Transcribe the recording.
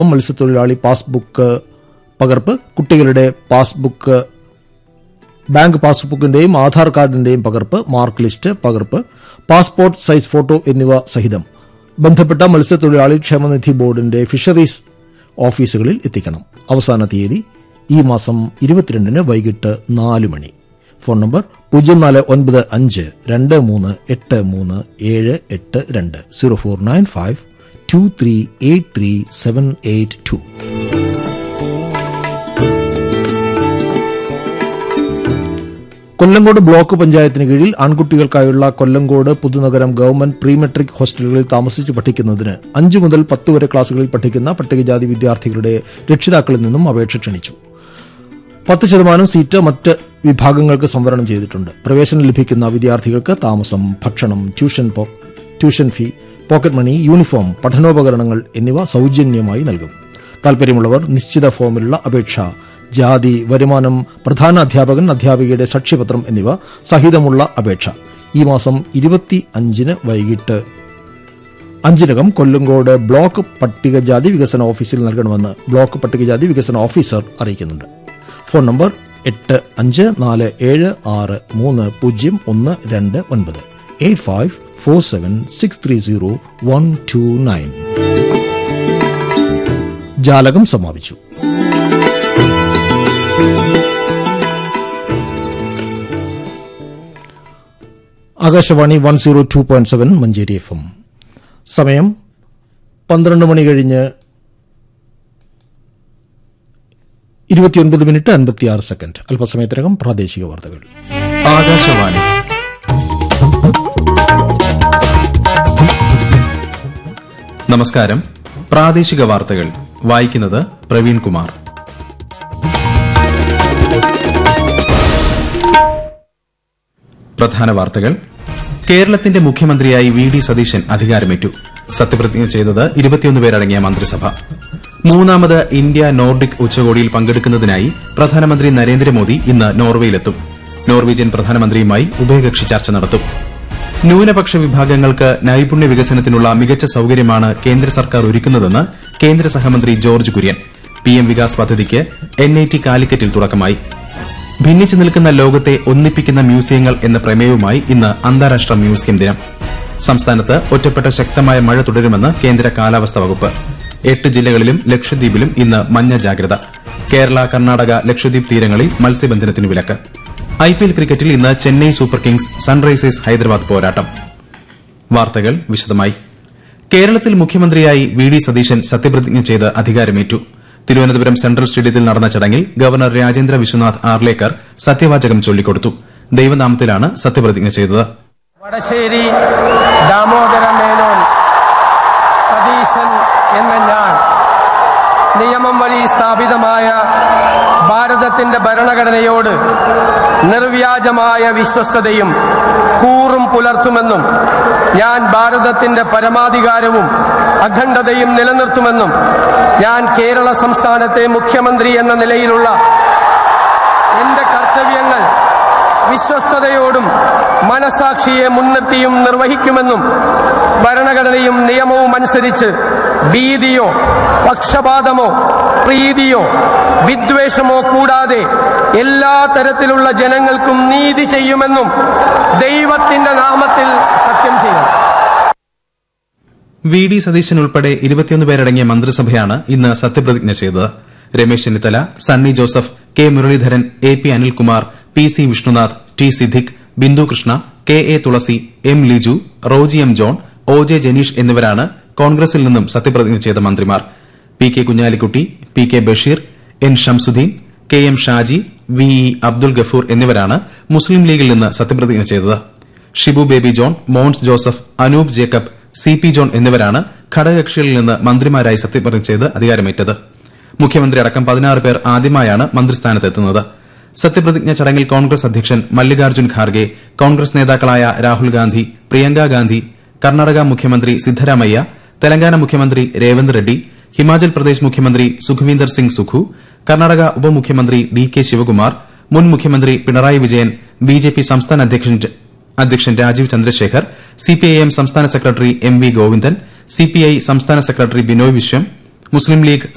മത്സ്യത്തൊഴിലാളി പാസ്ബുക്ക് പകർപ്പ്, കുട്ടികളുടെ പാസ്ബുക്ക്, ബാങ്ക് പാസ്ബുക്കിന്റെയും ആധാർ കാർഡിന്റെയും പകർപ്പ്, മാർക്ക് ലിസ്റ്റ് പകർപ്പ്, പാസ്പോർട്ട് സൈസ് ഫോട്ടോ എന്നിവ സഹിതം ബന്ധപ്പെട്ട മത്സ്യത്തൊഴിലാളി ക്ഷേമനിധി ബോർഡിന്റെ ഫിഷറീസ് ഓഫീസുകളിൽ എത്തിക്കണം. അവസാന തീയതി ഈ മാസം 22 വൈകിട്ട് 4 മണി. Phone number 0495238372 0495238372. കൊല്ലങ്കോട് ബ്ലോക്ക് പഞ്ചായത്തിന് കീഴിൽ ആൺകുട്ടികൾക്കായുള്ള Kollengode Puthunagaram government pre metric ഹോസ്റ്റലുകളിൽ താമസിച്ച് പഠിക്കുന്നതിന് 5 മുതൽ 10 വരെ ക്ലാസുകളിൽ പഠിക്കുന്ന പട്ടികജാതി വിദ്യാർത്ഥികളുടെ രക്ഷിതാക്കളിൽ നിന്നും അപേക്ഷ ക്ഷണിച്ചു. 10% സീറ്റ് മറ്റ് വിഭാഗങ്ങൾക്ക് സംവരണം ചെയ്തിട്ടുണ്ട്. പ്രവേശനം ലഭിക്കുന്ന വിദ്യാർത്ഥികൾക്ക് താമസം, ഭക്ഷണം, tuition fee, pocket money, uniform, പഠനോപകരണങ്ങൾ എന്നിവ സൌജന്യമായി നൽകും. താൽപര്യമുള്ളവർ നിശ്ചിത ഫോമിലുള്ള അപേക്ഷ, ജാതി, വരുമാനം, പ്രധാന അധ്യാപകൻ, അധ്യാപികയുടെ സാക്ഷ്യപത്രം എന്നിവ സഹിതമുള്ള അപേക്ഷ ഈ മാസം 25 വൈകിട്ട് 5 കൊല്ലങ്കോട് ബ്ലോക്ക് പട്ടികജാതി വികസന ഓഫീസിൽ നൽകണമെന്ന് ബ്ലോക്ക് പട്ടികജാതി വികസന ഓഫീസർ അറിയിക്കുന്നുണ്ട്. Phone number 8546300129 8547630129. ജാലകം സമാപിച്ചു. ആകാശവാണി 102.7 മഞ്ചേരി FM. സമയം 12 മണി കഴിഞ്ഞ് 29:56. അല്പസമയത്തിനകം പ്രാദേശിക വാർത്തകൾ. ആകാശവാണി. നമസ്കാരം. പ്രാദേശിക വാർത്തകൾ വായിക്കുന്നത് പ്രവീൺ കുമാർ. പ്രധാന വാർത്തകൾ. കേരളത്തിന്റെ മുഖ്യമന്ത്രിയായി വി.ഡി. സതീശൻ അധികാരമേറ്റു. സത്യപ്രതിജ്ഞ ചെയ്തത് 21 പേരടങ്ങിയ മന്ത്രിസഭ. 3ാമത് ഇന്ത്യ നോർഡിക് ഉച്ചകോടിയിൽ പങ്കെടുക്കുന്നതിനായി പ്രധാനമന്ത്രി നരേന്ദ്രമോദി ഇന്ന് നോർവേയിലെത്തും. നോർവീജിയൻ പ്രധാനമന്ത്രിയുമായി ഉഭയകക്ഷി ചർച്ച നടത്തും. ന്യൂനപക്ഷ വിഭാഗങ്ങൾക്ക് നൈപുണ്യ വികസനത്തിനുള്ള മികച്ച സൌകര്യമാണ് കേന്ദ്ര സർക്കാർ ഒരുക്കുന്നതെന്ന് കേന്ദ്ര സഹമന്ത്രി ജോർജ് കുര്യൻ. പിഎം വികാസ് പദ്ധതിക്ക് NIT കാലിക്കറ്റിൽ തുടക്കമായി. ഭിന്നിച്ചു നിൽക്കുന്ന ലോകത്തെ ഒന്നിപ്പിക്കുന്ന മ്യൂസിയങ്ങൾ എന്ന പ്രമേയവുമായി ഇന്ന് അന്താരാഷ്ട്ര മ്യൂസിയം ദിനം. സംസ്ഥാനത്ത് ഒറ്റപ്പെട്ട ശക്തമായ മഴ തുടരുമെന്ന് കേന്ദ്ര കാലാവസ്ഥാ വകുപ്പ്. 8 ജില്ലകളിലും ലക്ഷദ്വീപിലും ഇന്ന് മഞ്ഞ ജാഗ്രത. കേരള, കർണാടക, ലക്ഷദ്വീപ് തീരങ്ങളിൽ മത്സ്യബന്ധനത്തിന് വിലക്ക്. IPL ക്രിക്കറ്റിൽ ഇന്ന് Chennai super Kings Sunrisers Hyderabad പോരാട്ടം. വാർത്തകൾ വിശദമായി. കേരളത്തിൽ മുഖ്യമന്ത്രിയായി വി.ഡി. സതീശൻ സത്യപ്രതിജ്ഞ ചെയ്ത് അധികാരമേറ്റു. തിരുവനന്തപുരം സെൻട്രൽ സ്റ്റേഡിയത്തിൽ നടന്ന ചടങ്ങിൽ ഗവർണർ രാജേന്ദ്ര വിശ്വനാഥ് ആർലേക്കർ സത്യവാചകം ചൊല്ലിക്കൊടുത്തു. ദൈവനാമത്തിലാണ് സത്യപ്രതിജ്ഞ ചെയ്തത്. വടശ്ശേരി ദാമോദര മേനോൻ സതീശൻ എന്ന ഞാൻ നിയമം വഴി സ്ഥാപിതമായ ഭാരതത്തിന്റെ ഭരണഘടനയോട് നിർവ്യാജമായ വിശ്വസ്തതയും കൂറും പുലർത്തുമെന്നും ഞാൻ ഭാരതത്തിന്റെ പരമാധികാരവും അഖണ്ഡതയും നിലനിർത്തുമെന്നും ഞാൻ കേരള സംസ്ഥാനത്തെ മുഖ്യമന്ത്രി എന്ന നിലയിലുള്ള എന്റെ കർത്തവ്യങ്ങൾ വിശ്വസ്തയോടും മനസാക്ഷിയെ മുൻനിർത്തിയും നിർവഹിക്കുമെന്നും ഭരണഘടനയും നിയമവും അനുസരിച്ച് ഭീതിയോ പക്ഷപാതമോ പ്രീതിയോ വിദ്വേഷമോ കൂടാതെ എല്ലാ തരത്തിലുള്ള ജനങ്ങൾക്കും നീതി ചെയ്യുമെന്നും ദൈവത്തിന്റെ നാമത്തിൽ സത്യം ചെയ്യും. വി.ഡി. സതീശൻ ഉൾപ്പെടെ 21 പേരടങ്ങിയ മന്ത്രിസഭയാണ് ഇന്ന് സത്യപ്രതിജ്ഞ ചെയ്തത്. Ramesh Chennithala, Sunny Joseph, K Muraleedharan, AP. Anilkumar, PC. Vishnunath, T. Siddique, Bindu Krishna, K.A.. തുളസി, M. Liju, Roji M. John, ഒ.ജെ. Janeesh എന്നിവരാണ് കോൺഗ്രസിൽ നിന്നും സത്യപ്രതിജ്ഞ ചെയ്ത മന്ത്രിമാർ. P. K. Kunhalikutty, P. K. Basheer, N. Shamsuddin, K. M. Shaji, V. E. Abdul Gafoor എന്നിവരാണ് മുസ്ലിം ലീഗിൽ നിന്ന് സത്യപ്രതിജ്ഞ ചെയ്തത്. Shibu baby John, Mons Joseph, Anoop Jacob, C. P. John എന്നിവരാണ് ഘടകകക്ഷികളിൽ നിന്ന് മന്ത്രിമാരായി സത്യപ്രതിജ്ഞ ചെയ്ത് അധികാരമേറ്റത്. മുഖ്യമന്ത്രി അടക്കം 16 പേർ ആദ്യമായാണ് മന്ത്രിസ്ഥാനത്തെത്തുന്നത്. സത്യപ്രതിജ്ഞ ചടങ്ങിൽ കോൺഗ്രസ് അധ്യക്ഷൻ മല്ലികാർജ്ജുൻ ഖാർഗെ, കോൺഗ്രസ് നേതാക്കളായ രാഹുൽ ഗാന്ധി, പ്രിയങ്ക ഗാന്ധി, കർണാടക മുഖ്യമന്ത്രി സിദ്ധരാമയ്യ, തെലങ്കാന മുഖ്യമന്ത്രി രേവന്ത് റെഡ്ഡി, ഹിമാചൽ പ്രദേശ് മുഖ്യമന്ത്രി സുഖ്വീന്ദർ സിംഗ് സുഖു, കർണാടക ഉപമുഖ്യമന്ത്രി ഡി.കെ. ശിവകുമാർ, മുൻ മുഖ്യമന്ത്രി പിണറായി വിജയൻ, ബിജെപി സംസ്ഥാന അധ്യക്ഷൻ രാജീവ് ചന്ദ്രശേഖർ, സിപിഐഎം സംസ്ഥാന secretary M. V. Govindan, CPI സംസ്ഥാന സെക്രട്ടറി ബിനോയ് വിശ്വം, മുസ്ലിം ലീഗ്